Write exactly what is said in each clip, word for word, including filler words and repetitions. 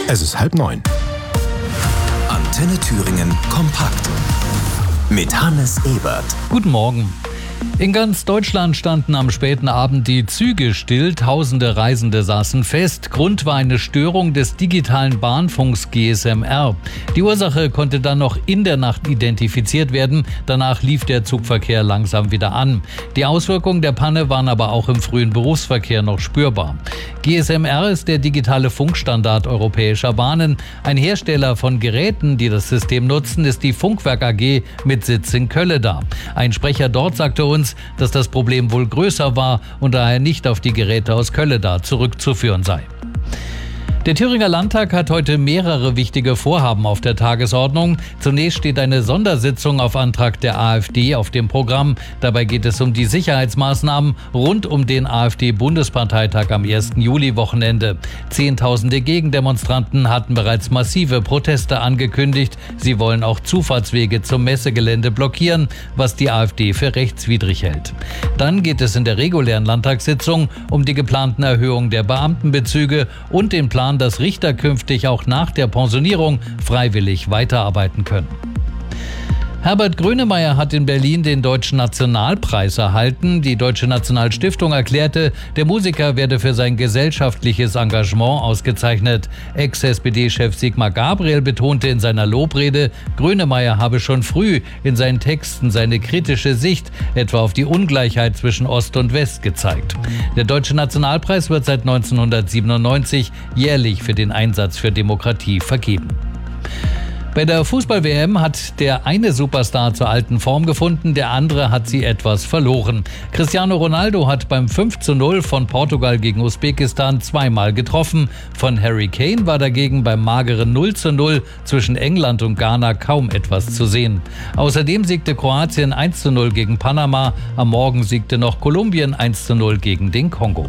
Es ist halb neun. Antenne Thüringen kompakt mit Hannes Ebert. Guten Morgen. In ganz Deutschland standen am späten Abend die Züge still. Tausende Reisende saßen fest. Grund war eine Störung des digitalen Bahnfunks G S M R. Die Ursache konnte dann noch in der Nacht identifiziert werden. Danach lief der Zugverkehr langsam wieder an. Die Auswirkungen der Panne waren aber auch im frühen Berufsverkehr noch spürbar. G S M R ist der digitale Funkstandard europäischer Bahnen. Ein Hersteller von Geräten, die das System nutzen, ist die Funkwerk A G mit Sitz in Kölleda. Ein Sprecher dort sagte uns, dass das Problem wohl größer war und daher nicht auf die Geräte aus Kölleda zurückzuführen sei. Der Thüringer Landtag hat heute mehrere wichtige Vorhaben auf der Tagesordnung. Zunächst steht eine Sondersitzung auf Antrag der AfD auf dem Programm. Dabei geht es um die Sicherheitsmaßnahmen rund um den AfD-Bundesparteitag am ersten Juli-Wochenende. Zehntausende Gegendemonstranten hatten bereits massive Proteste angekündigt. Sie wollen auch Zufahrtswege zum Messegelände blockieren, was die AfD für rechtswidrig hält. Dann geht es in der regulären Landtagssitzung um die geplanten Erhöhungen der Beamtenbezüge und den Plan, dass Richter künftig auch nach der Pensionierung freiwillig weiterarbeiten können. Herbert Grönemeyer hat in Berlin den Deutschen Nationalpreis erhalten. Die Deutsche Nationalstiftung erklärte, der Musiker werde für sein gesellschaftliches Engagement ausgezeichnet. Ex-S P D-Chef Sigmar Gabriel betonte in seiner Lobrede, Grönemeyer habe schon früh in seinen Texten seine kritische Sicht etwa auf die Ungleichheit zwischen Ost und West gezeigt. Der Deutsche Nationalpreis wird seit neunzehnhundertsiebenundneunzig jährlich für den Einsatz für Demokratie vergeben. Bei der Fußball-W M hat der eine Superstar zur alten Form gefunden, der andere hat sie etwas verloren. Cristiano Ronaldo hat beim fünf zu null von Portugal gegen Usbekistan zweimal getroffen. Von Harry Kane war dagegen beim mageren null zu null zwischen England und Ghana kaum etwas zu sehen. Außerdem siegte Kroatien eins zu null gegen Panama. Am Morgen siegte noch Kolumbien eins zu null gegen den Kongo.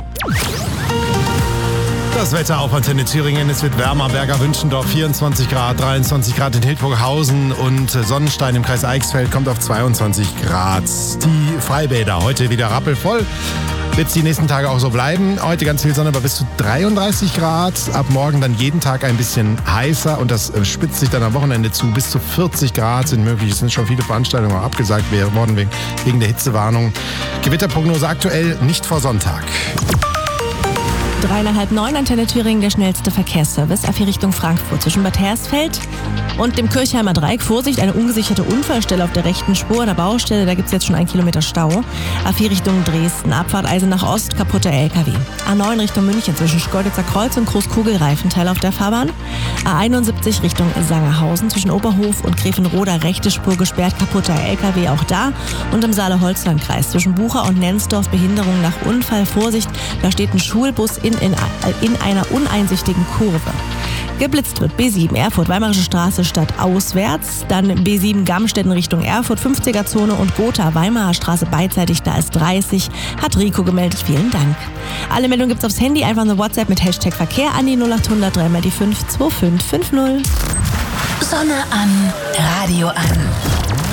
Das Wetter auf Antenne Thüringen. Es wird wärmer. Berger Wünschendorf vierundzwanzig Grad, dreiundzwanzig Grad in Hildburghausen und Sonnenstein im Kreis Eichsfeld kommt auf zweiundzwanzig Grad. Die Freibäder heute wieder rappelvoll. Wird es die nächsten Tage auch so bleiben. Heute ganz viel Sonne bei bis zu dreiunddreißig Grad. Ab morgen dann jeden Tag ein bisschen heißer und das spitzt sich dann am Wochenende zu. Bis zu vierzig Grad sind möglich. Es sind schon viele Veranstaltungen auch abgesagt worden wegen, wegen der Hitzewarnung. Gewitterprognose aktuell nicht vor Sonntag. Drei nach halb neun, Antenne Thüringen, der schnellste Verkehrsservice. A vier Richtung Frankfurt zwischen Bad Hersfeld und dem Kirchheimer Dreieck. Vorsicht, eine ungesicherte Unfallstelle auf der rechten Spur der Baustelle. Da gibt es jetzt schon einen Kilometer Stau. A vier Richtung Dresden, Abfahrt Eisenach Ost, kaputter L K W. A neun Richtung München zwischen Schkeuditzer Kreuz und Großkugelreifenteil auf der Fahrbahn. A einundsiebzig Richtung Sangerhausen zwischen Oberhof und Grevenroda, rechte Spur gesperrt, kaputter L K W auch da. Und im Saale-Holzland-Kreis zwischen Bucher und Nensdorf Behinderung nach Unfall. Vorsicht, da steht ein Schulbus in In, in einer uneinsichtigen Kurve. Geblitzt wird B sieben Erfurt, Weimarische Straße stadtauswärts, dann B sieben Gamstetten Richtung Erfurt, fünfziger Zone und Gotha Weimarer Straße beidseitig, da ist dreißig, hat Rico gemeldet, vielen Dank. Alle Meldungen gibt's aufs Handy, einfach eine WhatsApp mit Hashtag Verkehr an die null acht hundert drei mal die fünf zwei fünf fünf null. Sonne an, Radio an.